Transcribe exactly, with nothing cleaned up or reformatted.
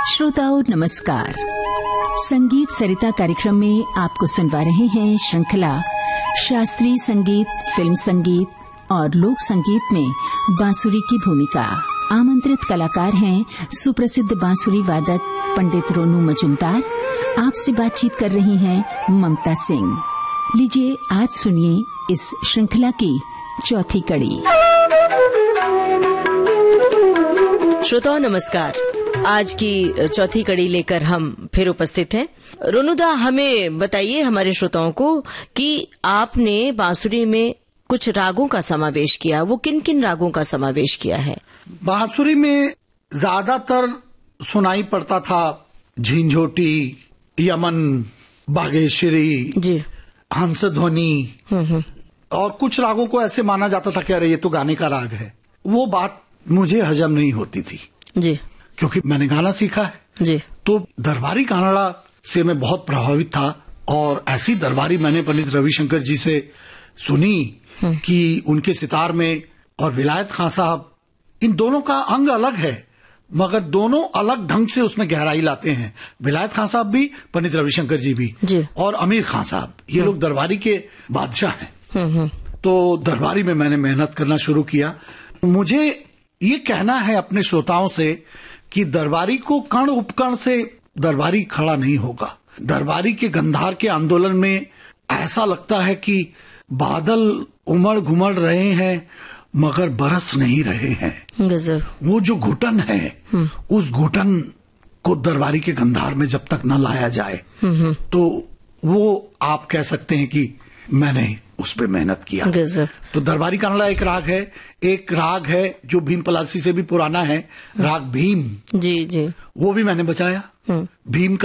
श्रोताओं नमस्कार। संगीत सरिता कार्यक्रम में आपको सुनवा रहे हैं श्रृंखला शास्त्रीय संगीत, फिल्म संगीत और लोक संगीत में बांसुरी की भूमिका। आमंत्रित कलाकार हैं सुप्रसिद्ध बांसुरी वादक पंडित रोनू मजूमदार। आपसे बातचीत कर रही हैं ममता सिंह। लीजिए आज सुनिए इस श्रृंखला की चौथी कड़ी। श्रोताओं नमस्कार। आज की चौथी कड़ी लेकर हम फिर उपस्थित हैं। रोनूदा, हमें बताइए हमारे श्रोताओं को कि आपने बांसुरी में कुछ रागों का समावेश किया, वो किन किन रागों का समावेश किया है? बांसुरी में ज्यादातर सुनाई पड़ता था झिंझोटी, यमन, बागेश्वरी जी, हंसध्वनि और कुछ रागों को ऐसे माना जाता था कि अरे ये तो गाने का राग है। वो बात मुझे हजम नहीं होती थी जी, क्योंकि मैंने गाना सीखा है जी। तो दरबारी कानड़ा से मैं बहुत प्रभावित था और ऐसी दरबारी मैंने पंडित रविशंकर जी से सुनी कि उनके सितार में और विलायत खां साहब, इन दोनों का अंग अलग है मगर दोनों अलग ढंग से उसमें गहराई लाते हैं। विलायत खां साहब भी, पंडित रविशंकर जी भी जी। और अमीर खां साहब, ये लोग दरबारी के बादशाह हैं। तो दरबारी में मैंने मेहनत करना शुरू किया। मुझे ये कहना है अपने श्रोताओं से कि दरबारी को कण उपकरण से दरबारी खड़ा नहीं होगा। दरबारी के गंधार के आंदोलन में ऐसा लगता है कि बादल उमड़ घुमड़ रहे हैं मगर बरस नहीं रहे हैं। वो जो घुटन है, उस घुटन को दरबारी के गंधार में जब तक न लाया जाए तो वो आप कह सकते हैं कि मैंने उस पे मेहनत किया। तो दरबारी कानड़ा एक राग है। एक राग है जो भीम पलासी से भी पुराना है, राग भीम जी जी, वो भी मैंने बजाया। भीम